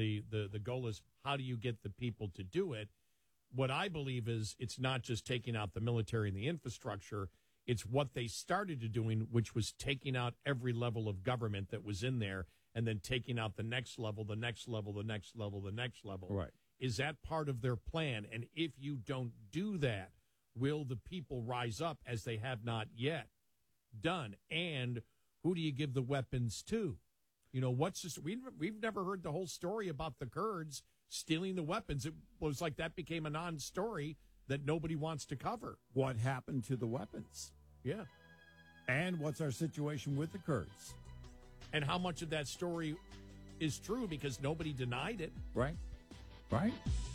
the goal is how do you get the people to do it? What I believe is it's not just taking out the military and the infrastructure. It's what they started to doing, which was taking out every level of government that was in there and then taking out the next level, the next level, the next level, the next level. Right. Is that part of their plan? And if you don't do that, will the people rise up as they have not yet done? And who do you give the weapons to? You know, what's this? We've never heard the whole story about the Kurds stealing the weapons. It was like that became a non-story that nobody wants to cover. What happened to the weapons? Yeah. And what's our situation with the Kurds? And how much of that story is true because nobody denied it. Right.